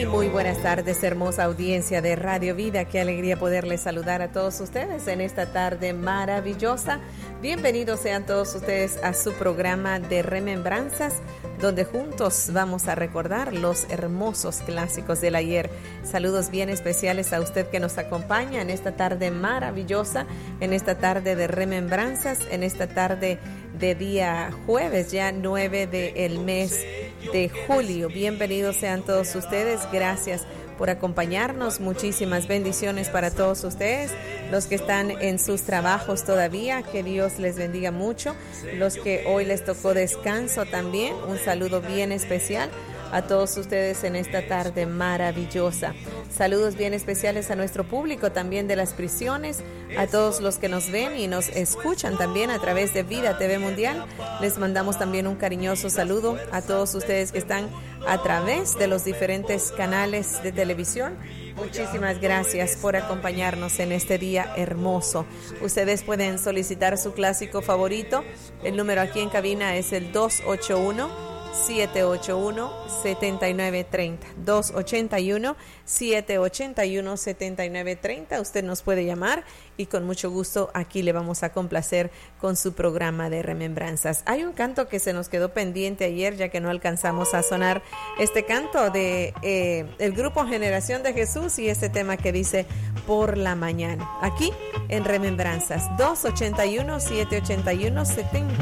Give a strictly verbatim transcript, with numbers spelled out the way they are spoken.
Y muy buenas tardes, hermosa audiencia de Radio Vida. Qué alegría poderles saludar a todos ustedes en esta tarde maravillosa. Bienvenidos sean todos ustedes a su programa de Remembranzas, donde juntos vamos a recordar los hermosos clásicos del ayer. Saludos bien especiales a usted que nos acompaña en esta tarde maravillosa, en esta tarde de Remembranzas, en esta tarde de día jueves, ya nueve del mes de julio. Bienvenidos sean todos ustedes. Gracias por acompañarnos. Muchísimas bendiciones para todos ustedes. Los que están en sus trabajos todavía, que Dios les bendiga mucho. Los que hoy les tocó descanso también, un saludo bien especial a todos ustedes en esta tarde maravillosa. Saludos bien especiales a nuestro público también de las prisiones, a todos los que nos ven y nos escuchan también a través de Vida T V Mundial. Les mandamos también un cariñoso saludo a todos ustedes que están a través de los diferentes canales de televisión. Muchísimas gracias por acompañarnos en este día hermoso. Ustedes pueden solicitar su clásico favorito. El número aquí en cabina es el dos ocho uno, siete ocho uno, siete nueve tres cero. dos ocho uno, siete ocho uno, siete nueve tres cero. Usted nos puede llamar y con mucho gusto aquí le vamos a complacer con su programa de remembranzas. Hay un canto que se nos quedó pendiente ayer, ya que no alcanzamos a sonar este canto de eh, el grupo Generación de Jesús y este tema que dice Por la Mañana. Aquí en Remembranzas, dos ocho uno, siete ocho uno, siete